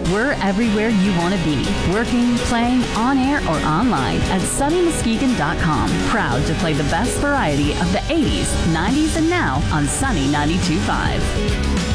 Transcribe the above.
We're everywhere you want to be, working, playing, on air, or online at SunnyMuskegon.com. Proud to play the best variety of the 80s, 90s, and now on Sunny 92.5.